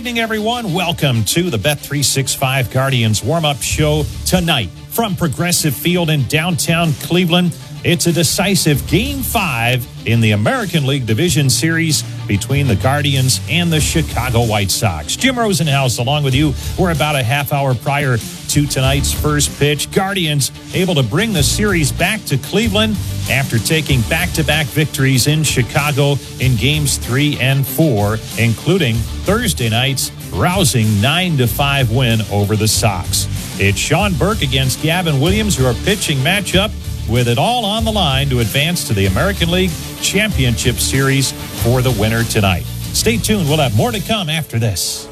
evening, everyone. Welcome to the Bet365 Guardians warm-up show tonight from Progressive Field in downtown Cleveland. It's a decisive Game 5 in the American League Division Series between the Guardians and the Chicago White Sox. Jim Rosenhaus along with you. We're about a half hour prior to tonight's first pitch. Guardians able to bring the series back to Cleveland after taking back-to-back victories in Chicago in Games 3 and 4, including Thursday night's rousing 9-5 win over the Sox. It's Sean Burke against Gavin Williams, your pitching matchup, with it all on the line to advance to the American League Championship Series for the winner tonight. Stay tuned. We'll have more to come after this.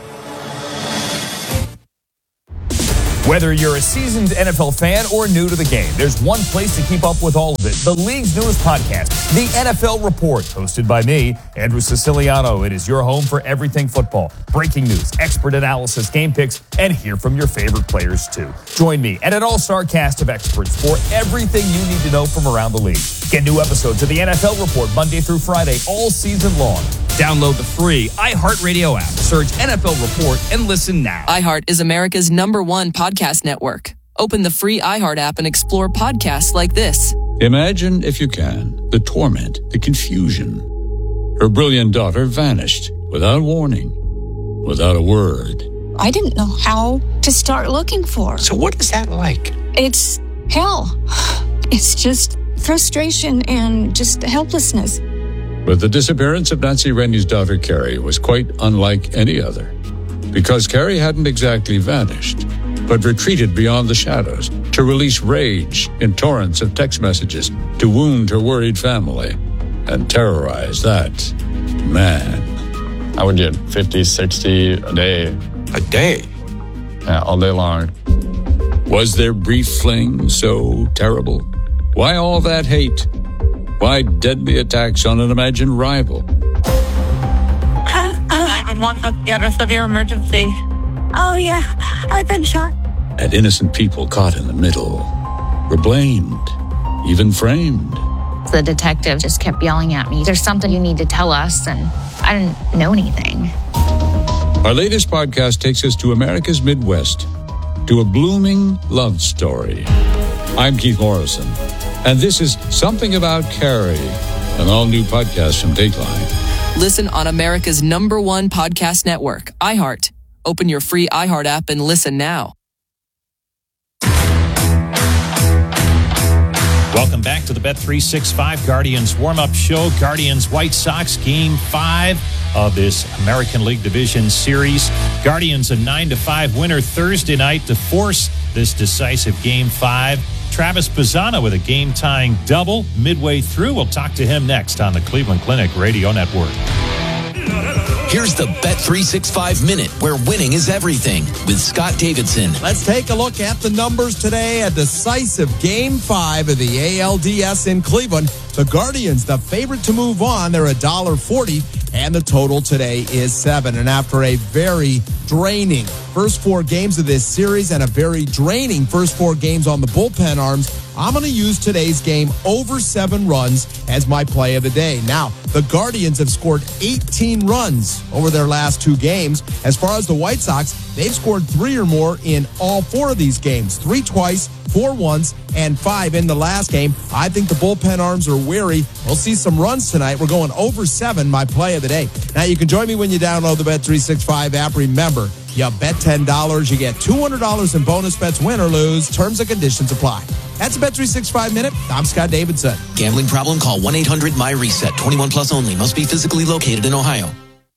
Whether you're a seasoned NFL fan or new to the game, there's one place to keep up with all of it. The league's newest podcast, The NFL Report, hosted by me, Andrew Siciliano. It is your home for everything football, breaking news, expert analysis, game picks, and hear from your favorite players, too. Join me and an all-star cast of experts for everything you need to know from around the league. Get new episodes of The NFL Report Monday through Friday all season long. Download the free iHeartRadio app. Search NFL Report and listen now. iHeart is America's #1 podcast network. Open the free iHeart app and explore podcasts like this. Imagine, if you can, the torment, the confusion. Her brilliant daughter vanished without warning, without a word. I didn't know how to start looking for her. So what is that like? It's hell. It's just frustration and just helplessness. But the disappearance of Nancy Rennie's daughter, Carrie, was quite unlike any other. Because Carrie hadn't exactly vanished, but retreated beyond the shadows to release rage in torrents of text messages to wound her worried family and terrorize that man. I would get 50, 60 a day. A day? Yeah, all day long. Was their brief fling so terrible? Why all that hate? Why deadly attacks on an imagined rival? 911, you had a severe emergency. Oh, yeah, I've been shot. And innocent people caught in the middle were blamed, even framed. The detective just kept yelling at me, "There's something you need to tell us," and I didn't know anything. Our latest podcast takes us to America's Midwest, to a blooming love story. I'm Keith Morrison, and this is Something About Carrie, an all-new podcast from Dateline. Listen on America's #1 podcast network, iHeart. Open your free iHeart app and listen now. Welcome back to the Bet365 Guardians warm-up show. Guardians White Sox Game 5 of this American League Division Series. Guardians a 9-5 winner Thursday night to force this decisive Game 5. Travis Bazzana with a game-tying double midway through. We'll talk to him next on the Cleveland Clinic Radio Network. Here's the Bet365 Minute, where winning is everything, with Scott Davidson. Let's take a look at the numbers today. A decisive Game 5 of the ALDS in Cleveland. The Guardians, the favorite to move on. They're $1.40, and the total today is 7. And after a very draining first 4 games of this series and a very draining first 4 games on the bullpen arms, I'm going to use today's game over 7 runs as my play of the day. Now, the Guardians have scored 18 runs over their last 2 games. As far as the White Sox, they've scored 3 or more in all 4 of these games. 3 twice, 4 once, and 5 in the last game. I think the bullpen arms are weary. We'll see some runs tonight. We're going over 7, my play of the day. Now, you can join me when you download the Bet365 app. Remember, you bet $10, you get $200 in bonus bets, win or lose. Terms and conditions apply. That's a Bet365 Minute. I'm Scott Davidson. Gambling problem? Call 1-800-MY-RESET. 21 plus only. Must be physically located in Ohio.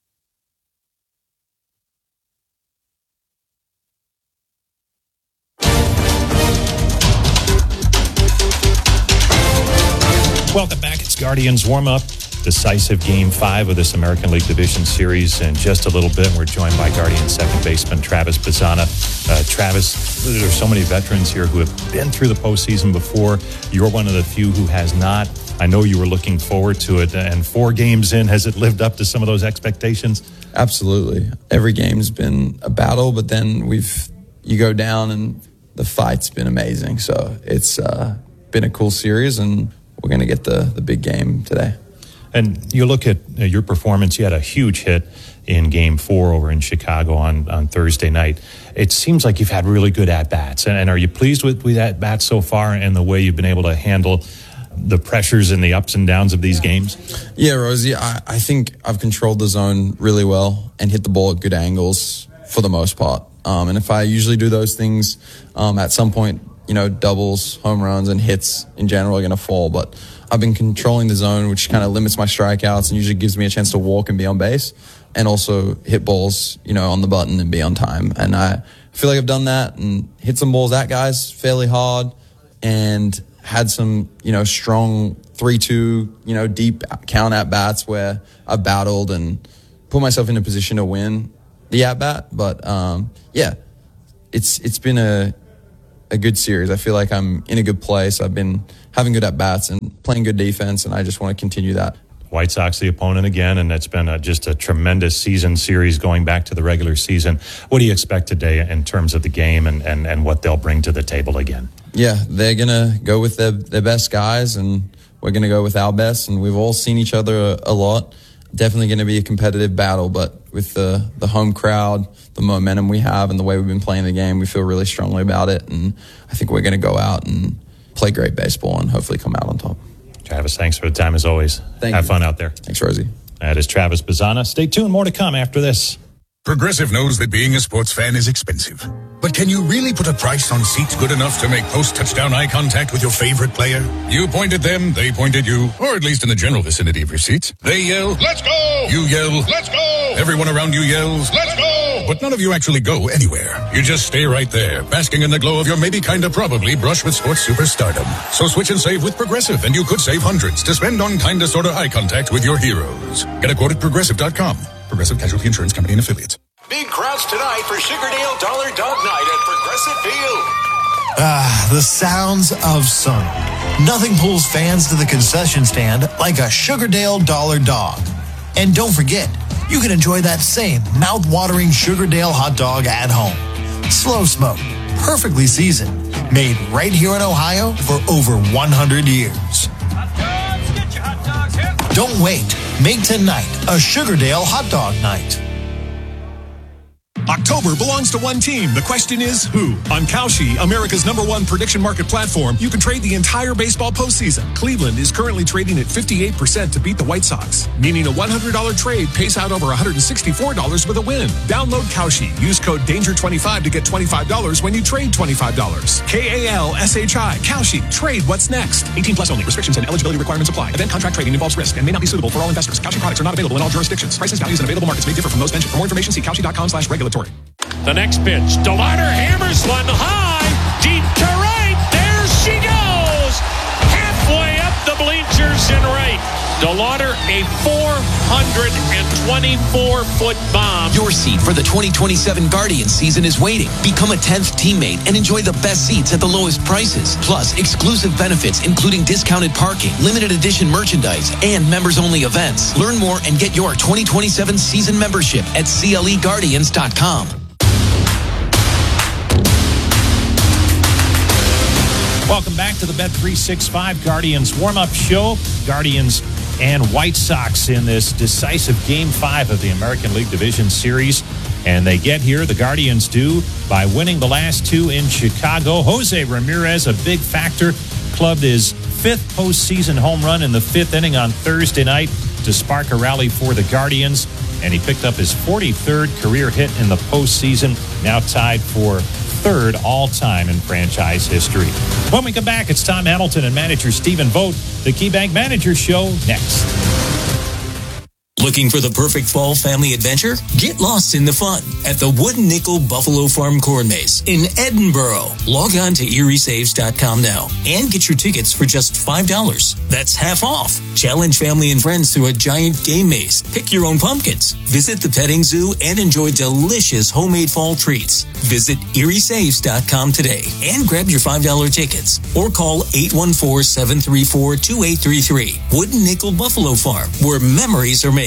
Welcome back. It's Guardians warm-up. Decisive Game 5 of this American League Division Series. In just a little bit, we're joined by Guardians second baseman Travis Bazzana. Travis, there's so many veterans here who have been through the postseason before. You're one of the few who has not. I know you were looking forward to it. And 4 games in, has it lived up to some of those expectations? Absolutely. Every game's been a battle, but then you go down and the fight's been amazing. So it's been a cool series, and we're going to get the big game today. And you look at your performance, you had a huge hit in Game 4 over in Chicago on Thursday night. It seems like you've had really good at-bats. And are you pleased with at-bats so far and the way you've been able to handle the pressures and the ups and downs of these games? Yeah, Rosie, I think I've controlled the zone really well and hit the ball at good angles for the most part. And if I usually do those things, at some point, doubles, home runs, and hits in general are going to fall. But I've been controlling the zone, which kind of limits my strikeouts and usually gives me a chance to walk and be on base, and also hit balls, on the button and be on time. And I feel like I've done that and hit some balls at guys fairly hard and had some, strong 3-2, deep count at bats where I battled and put myself in a position to win the at bat. But it's been a good series. I feel like I'm in a good place. I've been having good at bats and playing good defense, and I just want to continue that. White Sox the opponent again, and it's been just a tremendous season series going back to the regular season. What do you expect today in terms of the game and what they'll bring to the table again? Yeah, they're going to go with their best guys, and we're going to go with our best, and we've all seen each other a lot. Definitely going to be a competitive battle, but with the home crowd, the momentum we have, and the way we've been playing the game, we feel really strongly about it, and I think we're going to go out and play great baseball and hopefully come out on top. Travis, thanks for the time as always. Have fun out there. Thanks, Rosie. That is Travis Bazzana. Stay tuned. More to come after this. Progressive knows that being a sports fan is expensive. But can you really put a price on seats good enough to make post-touchdown eye contact with your favorite player? You point at them, they point at you, or at least in the general vicinity of your seats. They yell, "Let's go!" You yell, "Let's go!" Everyone around you yells, "Let's go!" But none of you actually go anywhere. You just stay right there, basking in the glow of your maybe kinda probably brush with sports superstardom. So switch and save with Progressive, and you could save hundreds to spend on kinda sorta eye contact with your heroes. Get a quote at Progressive.com. Progressive Casualty Insurance Company and Affiliates. Big crowds tonight for Sugardale Dollar Dog Night at Progressive Field. The sounds of summer. Nothing pulls fans to the concession stand like a Sugardale Dollar Dog. And don't forget, you can enjoy that same mouth-watering Sugardale hot dog at home. Slow smoked, perfectly seasoned, made right here in Ohio for over 100 years. Don't wait. Make tonight a Sugardale hot dog night. October belongs to one team. The question is, who? On Kalshi, America's #1 prediction market platform, you can trade the entire baseball postseason. Cleveland is currently trading at 58% to beat the White Sox, meaning a $100 trade pays out over $164 with a win. Download Kalshi. Use code DANGER25 to get $25 when you trade $25. KALSHI. Kalshi. Trade what's next. 18 plus only. Restrictions and eligibility requirements apply. Event contract trading involves risk and may not be suitable for all investors. Kalshi products are not available in all jurisdictions. Prices, values, and available markets may differ from those mentioned. For more information, see Kalshi.com/regulatory. The next pitch, DeLauder hammers one high, deep to right, there she goes, halfway up the bleachers and right. DeLauder, a 424-foot bomb. Your seat for the 2027 Guardians season is waiting. Become a 10th teammate and enjoy the best seats at the lowest prices. Plus, exclusive benefits including discounted parking, limited edition merchandise, and members-only events. Learn more and get your 2027 season membership at CLEGuardians.com. Welcome back to the Bet365 Guardians warm-up show. Guardians and White Sox in this decisive Game 5 of the American League Division Series. And they get here, the Guardians do, by winning the last two in Chicago. Jose Ramirez, a big factor, clubbed his 5th postseason home run in the 5th inning on Thursday night to spark a rally for the Guardians. And he picked up his 43rd career hit in the postseason, now tied for 3rd all-time in franchise history. When we come back, it's Tom Hamilton and manager Stephen Vogt, the KeyBank Manager Show, next. Looking for the perfect fall family adventure? Get lost in the fun at the Wooden Nickel Buffalo Farm Corn Maze in Edinboro. Log on to eriesaves.com now and get your tickets for just $5. That's half off. Challenge family and friends through a giant game maze. Pick your own pumpkins. Visit the petting zoo and enjoy delicious homemade fall treats. Visit eriesaves.com today and grab your $5 tickets or call 814-734-2833. Wooden Nickel Buffalo Farm, where memories are made.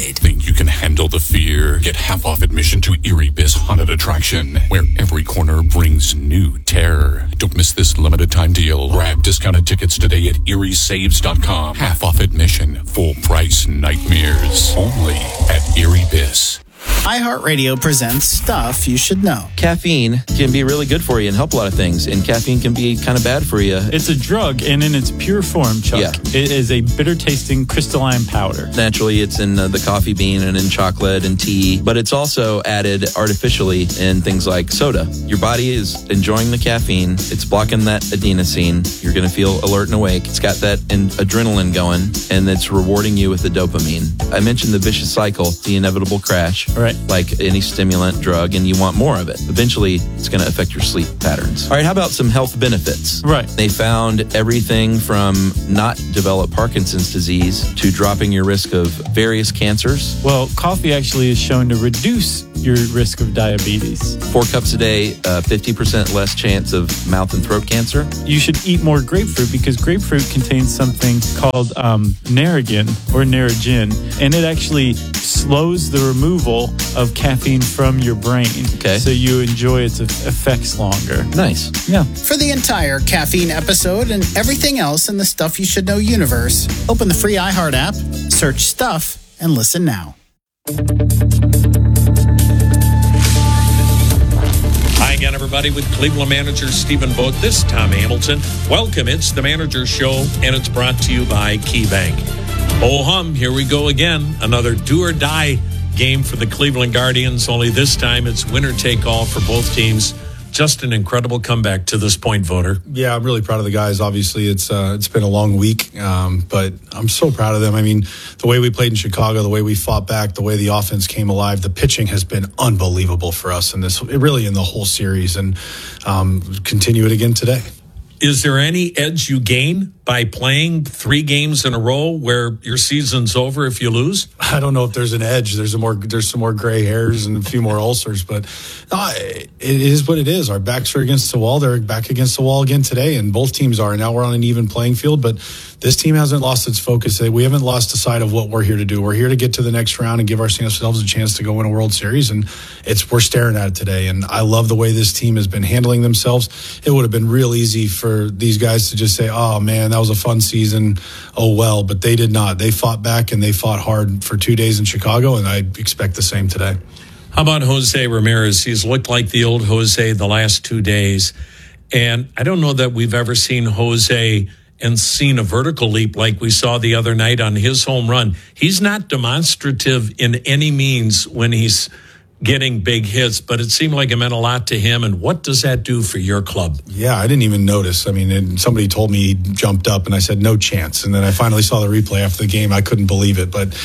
Lemonade. Think you can handle the fear? Get half off admission to Erie Bis Haunted Attraction, where every corner brings new terror. Don't miss this limited time deal. Grab discounted tickets today at eriesaves.com. Half off admission, full price nightmares. Only at Erie Bis. iHeartRadio presents Stuff You Should Know. Caffeine can be really good for you and help a lot of things, and caffeine can be kind of bad for you. It's a drug, and in its pure form, Chuck, it is a bitter-tasting crystalline powder. Naturally, it's in the coffee bean and in chocolate and tea, but it's also added artificially in things like soda. Your body is enjoying the caffeine. It's blocking that adenosine. You're going to feel alert and awake. It's got that adrenaline going, and it's rewarding you with the dopamine. I mentioned the vicious cycle, the inevitable crash. Right. Like any stimulant drug, and you want more of it. Eventually, it's going to affect your sleep patterns. All right, how about some health benefits? Right. They found everything from not develop Parkinson's disease to dropping your risk of various cancers. Well, coffee actually is shown to reduce your risk of diabetes. 4 cups a day, 50% less chance of mouth and throat cancer. You should eat more grapefruit because grapefruit contains something called Narragin or Narragin, and it actually slows the removal of caffeine from your brain. Okay. So you enjoy its effects longer. Nice. Yeah. For the entire caffeine episode and everything else in the Stuff You Should Know universe, open the free iHeart app, search Stuff, and listen now. Hi again, everybody, with Cleveland manager Stephen Vogt. This is Tom Hamilton. Welcome. It's the Manager Show, and it's brought to you by KeyBank. Oh hum, here we go again. Another do-or-die game for the Cleveland Guardians, only this time it's winner-take-all for both teams. Just an incredible comeback to this point, Voter. Yeah, I'm really proud of the guys. Obviously, it's been a long week, but I'm so proud of them. I mean, the way we played in Chicago, the way we fought back, the way the offense came alive, the pitching has been unbelievable for us in this, really in the whole series, and continue it again today. Is there any edge you gain by playing 3 games in a row where your season's over if you lose? I don't know if there's an edge. There's some more gray hairs and a few more ulcers, but it is what it is. Our backs are against the wall. They're back against the wall again today, and both teams are. Now we're on an even playing field, but this team hasn't lost its focus. We haven't lost the sight of what we're here to do. We're here to get to the next round and give ourselves a chance to go win a World Series, and we're staring at it today. And I love the way this team has been handling themselves. It would have been real easy for these guys to just say, oh, man, that was a fun season. Oh, well, but they did not. They fought back, and they fought hard for 2 days in Chicago, and I expect the same today. How about Jose Ramirez? He's looked like the old Jose the last 2 days. And I don't know that we've ever seen Jose and seen a vertical leap like we saw the other night on his home run. He's not demonstrative in any means when he's getting big hits, but it seemed like it meant a lot to him. And what does that do for your club? Yeah, I didn't even notice. I mean, somebody told me he jumped up, and I said, no chance. And then I finally saw the replay after the game. I couldn't believe it. But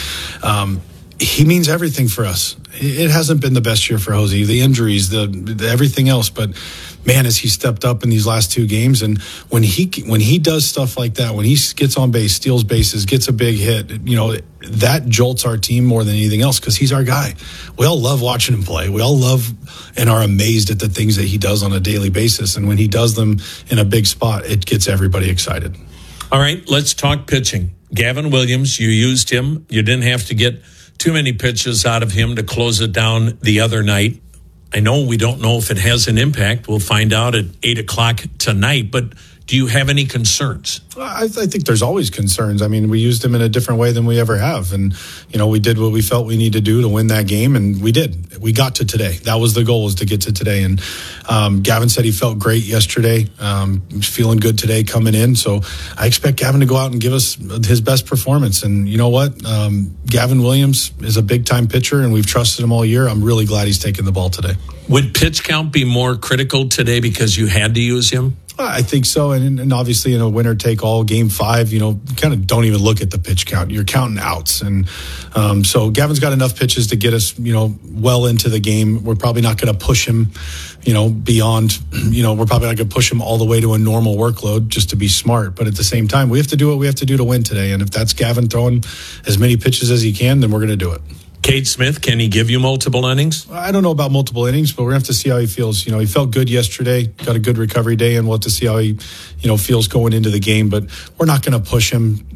he means everything for us. It hasn't been the best year for Jose. The injuries, the everything else. But, man, as he stepped up in these last 2 games, and when he does stuff like that, when he gets on base, steals bases, gets a big hit, that jolts our team more than anything else because he's our guy. We all love watching him play. We all love and are amazed at the things that he does on a daily basis. And when he does them in a big spot, it gets everybody excited. All right, let's talk pitching. Gavin Williams, you used him. You didn't have to get too many pitches out of him to close it down the other night. I know we don't know if it has an impact. We'll find out at 8 o'clock tonight, but do you have any concerns? I think there's always concerns. I mean, we used him in a different way than we ever have. And, we did what we felt we needed to do to win that game, and we did. We got to today. That was the goal, was to get to today. And Gavin said he felt great yesterday, feeling good today coming in. So I expect Gavin to go out and give us his best performance. And you know what? Gavin Williams is a big-time pitcher, and we've trusted him all year. I'm really glad he's taking the ball today. Would pitch count be more critical today because you had to use him? I think so. And obviously in a winner-take-all game 5, kind of don't even look at the pitch count. You're counting outs. And so Gavin's got enough pitches to get us, well into the game. We're probably not going to push him, beyond, we're probably not going to push him all the way to a normal workload just to be smart. But at the same time, we have to do what we have to do to win today. And if that's Gavin throwing as many pitches as he can, then we're going to do it. Cade Smith, can he give you multiple innings? I don't know about multiple innings, but we're going to have to see how he feels. He felt good yesterday, got a good recovery day, and we'll have to see how he, feels going into the game. But we're not going to push him,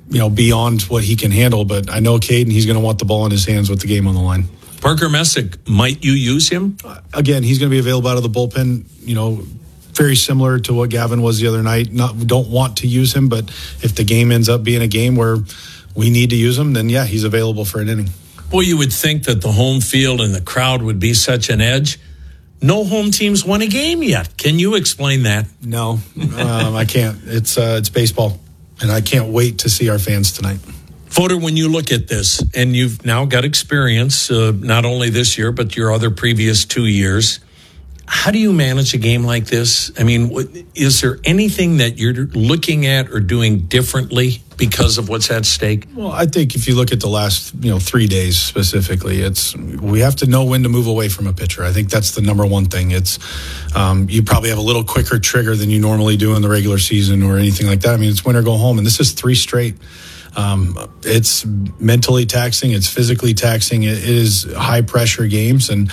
beyond what he can handle. But I know Caden, he's going to want the ball in his hands with the game on the line. Parker Messick, might you use him? Again, he's going to be available out of the bullpen, very similar to what Gavin was the other night. Don't want to use him, but if the game ends up being a game where we need to use him, then yeah, he's available for an inning. Boy, you would think that the home field and the crowd would be such an edge. No home teams won a game yet. Can you explain that? No, I can't. It's baseball, and I can't wait to see our fans tonight. Fodor, when you look at this, and you've now got experience, not only this year, but your other previous 2 years, how do you manage a game like this? I mean, is there anything that you're looking at or doing differently because of what's at stake? Well, I think if you look at the last 3 days specifically, we have to know when to move away from a pitcher. I think that's the number one thing. It's you probably have a little quicker trigger than you normally do in the regular season or anything like that. I mean, it's win or go home, and this is 3 straight. It's mentally taxing. It's physically taxing. It is high pressure games. And,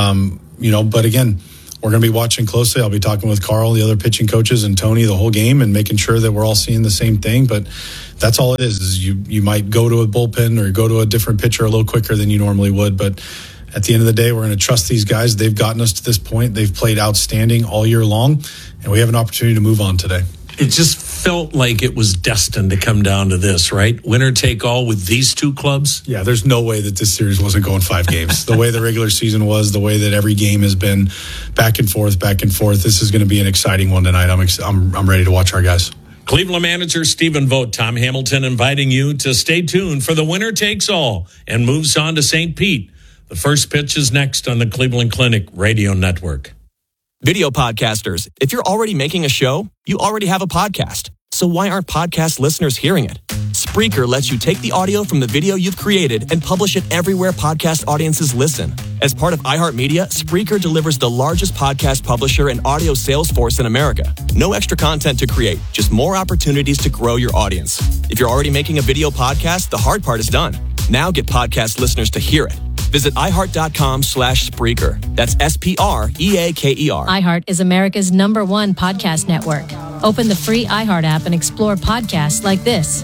but again, we're going to be watching closely. I'll be talking with Carl, the other pitching coaches, and Tony the whole game and making sure that we're all seeing the same thing. But that's all it is you might go to a bullpen or go to a different pitcher a little quicker than you normally would. But at the end of the day, we're going to trust these guys. They've gotten us to this point. They've played outstanding all year long, and we have an opportunity to move on today. It just felt like it was destined to come down to this, right? Winner take all with these two clubs? Yeah, there's no way that this series wasn't going 5 games. The way the regular season was, the way that every game has been back and forth. This is going to be an exciting one tonight. I'm ready to watch our guys. Cleveland manager Stephen Vogt, Tom Hamilton inviting you to stay tuned for the winner takes all and moves on to St. Pete. The first pitch is next on the Cleveland Clinic Radio Network. Video podcasters, if you're already making a show, you already have a podcast. So why aren't podcast listeners hearing it? Spreaker lets you take the audio from the video you've created and publish it everywhere podcast audiences listen. As part of iHeartMedia, Spreaker delivers the largest podcast publisher and audio sales force in America. No extra content to create, just more opportunities to grow your audience. If you're already making a video podcast, the hard part is done. Now get podcast listeners to hear it. Visit iHeart.com/Spreaker. That's SPREAKER. iHeart is America's #1 podcast network. Open the free iHeart app and explore podcasts like this.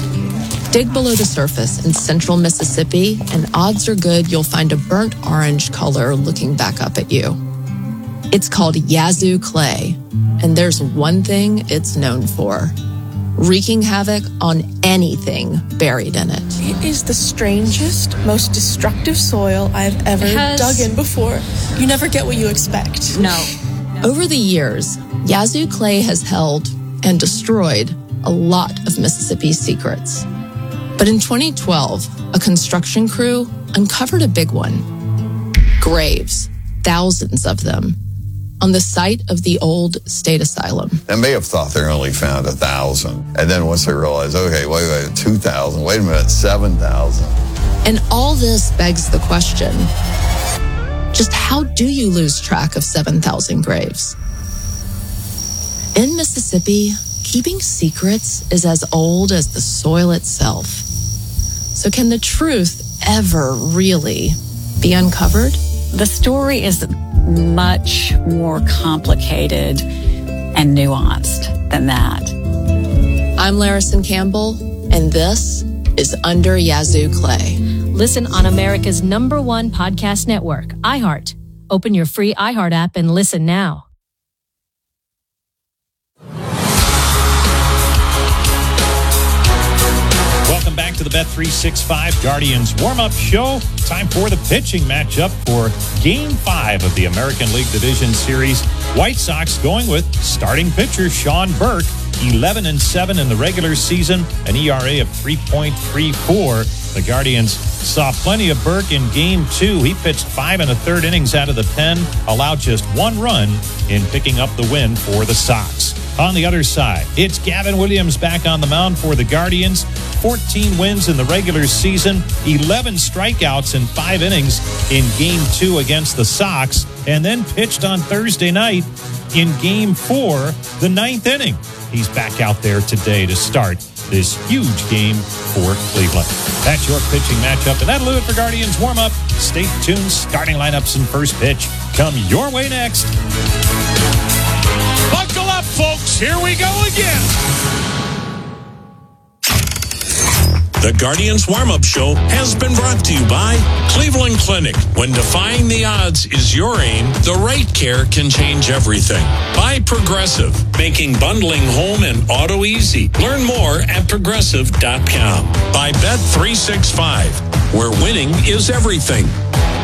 Dig below the surface in central Mississippi, and odds are good you'll find a burnt orange color looking back up at you. It's called Yazoo clay, and there's one thing it's known for: wreaking havoc on anything buried in it. It is the strangest, most destructive soil I've ever dug in before. You never get what you expect. No. Over the years, Yazoo clay has held and destroyed a lot of Mississippi's secrets. But in 2012, a construction crew uncovered a big one. Graves, thousands of them, on the site of the old state asylum. They may have thought they only found 1,000. And then once they realized, okay, wait, 2,000, wait a minute, 7,000. And all this begs the question, just how do you lose track of 7,000 graves? In Mississippi, keeping secrets is as old as the soil itself. So can the truth ever really be uncovered? The story is much more complicated and nuanced than that. I'm Larison Campbell, and this is Under Yazoo Clay. Listen on America's #1 podcast network, iHeart. Open your free iHeart app and listen now. Welcome back to the Bet365 Guardians warm-up show. Time for the pitching matchup for Game 5 of the American League Division Series. White Sox going with starting pitcher Sean Burke, 11-7 in the regular season, an ERA of 3.34. The Guardians saw plenty of Burke in Game 2. He pitched 5 1/3 innings out of the pen, allowed just 1 run in picking up the win for the Sox. On the other side, it's Gavin Williams back on the mound for the Guardians. 14 wins in the regular season, 11 strikeouts in 5 innings in Game 2 against the Sox, and then pitched on Thursday night in Game 4, the 9th inning. He's back out there today to start this huge game for Cleveland. That's your pitching matchup, and that'll do it for Guardians warm-up. Stay tuned. Starting lineups and first pitch come your way next. Buckle up, folks. Here we go again. The Guardians Warm-Up Show has been brought to you by Cleveland Clinic. When defying the odds is your aim, the right care can change everything. By Progressive, making bundling home and auto easy. Learn more at progressive.com. By Bet365, where winning is everything.